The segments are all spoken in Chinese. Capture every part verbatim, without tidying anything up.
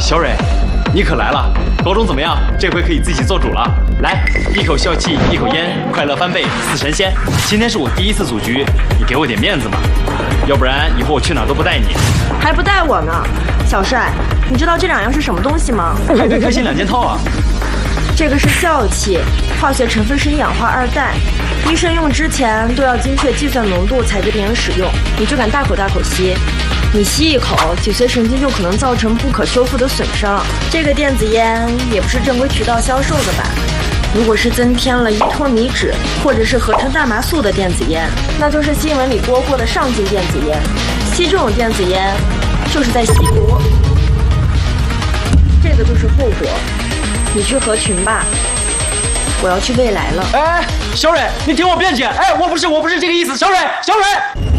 小蕊，你可来了！高中怎么样？这回可以自己做主了。来，一口笑气，一口烟，快乐翻倍，似神仙。今天是我第一次组局，你给我点面子嘛，要不然以后我去哪儿都不带你。 还不带我呢？小帅，你知道这两样是什么东西吗？ 派对开心两件套啊！ 这个是笑气，化学成分是一氧化二氮。医生用之前都要精确计算浓度才给病人使用，你就敢大口大口吸？你吸一口，脊髓神经就可能造成不可修复的损伤。这个电子烟也不是正规渠道销售的吧？如果是增添了依托米酯或者是合成大麻素的电子烟，那就是新闻里播过的上劲电子烟。吸这种电子烟，就是在吸毒。这个就是后果。你去合群吧，我要去未来了。 哎，小蕊，你听我辩解。哎，我不是，我不是这个意思。小蕊，小蕊。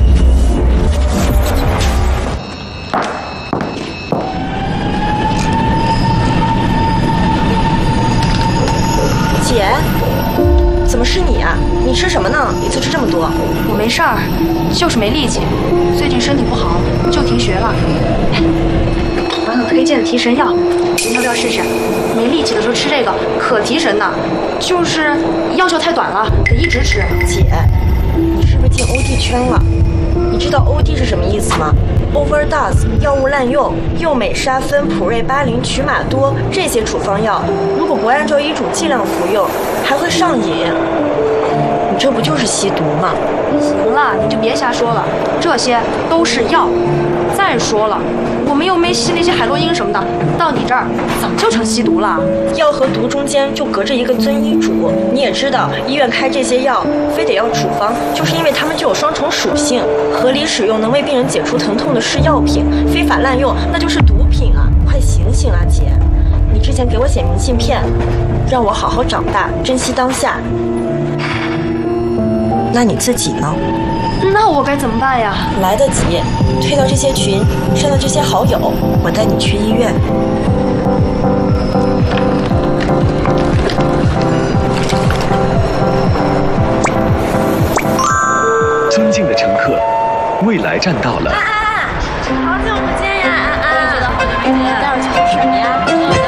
姐，怎么是你啊？你吃什么呢？一次吃这么多？ 我没事儿，就是没力气，最近身体不好，就停学了。网友推荐的提神药，您要不要试试？没力气的时候吃这个，可提神的。就是药效太短了，得一直吃。 姐，你是不是进 O D 圈了？你知道 O D 是什么意思吗 ？Overdose， 药物滥用，右美沙芬、普瑞巴林、曲马多这些处方药，如果不按照医嘱剂量服用，还会上瘾。你这不就是吸毒吗？ 行了，你就别瞎说了，这些都是药。再说了，我们又没吸那些海洛因什么的，到你这儿怎么就成吸毒了？ 药和毒中间就隔着一个遵医嘱。你也知道，医院开这些药非得要处方，就是因为它们具有双重属性。合理使用能为病人解除疼痛的是药品，非法滥用那就是毒品啊！快醒醒啊，姐！你之前给我写明信片，让我好好长大，珍惜当下。那你自己呢？ 那我该怎么办呀？ 来得及，退到这些群，删到这些好友，我带你去医院。 尊敬的乘客，未来站到了。 安安，好久不见呀，安安。 我也觉得好久没见。 待会儿去吃什么呀？